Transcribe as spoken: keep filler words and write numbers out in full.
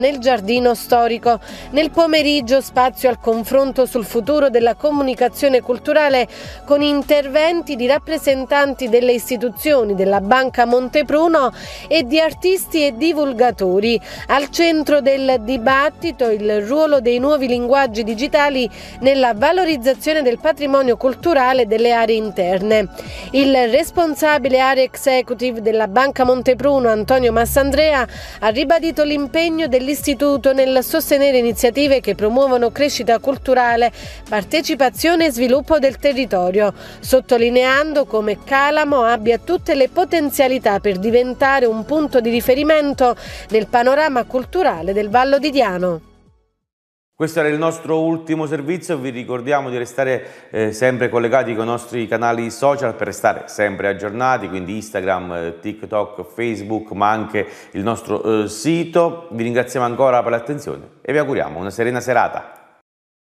nel giardino storico. Nel pomeriggio spazio al confronto sul futuro della comunicazione culturale con interventi di rappresentanti delle istituzioni della Banca Montepruno e di artisti e divulgatori. Al centro del dibattito il ruolo dei nuovi linguaggi digitali nella valorizzazione del patrimonio culturale delle aree interne. Il responsabile area executive della Banca Montepruno, Antonio Massandrea, ha ribadito l'impegno dell'istituto nel sostenere iniziative che promuovono crescita culturale, partecipazione e sviluppo del territorio, sottolineando come Calamo abbia tutte le potenzialità per diventare un punto di riferimento nel panorama culturale del Vallo di Diano. Questo era il nostro ultimo servizio, vi ricordiamo di restare eh, sempre collegati con i nostri canali social per restare sempre aggiornati, quindi Instagram, eh, TikTok, Facebook, ma anche il nostro eh, sito. Vi ringraziamo ancora per l'attenzione e vi auguriamo una serena serata.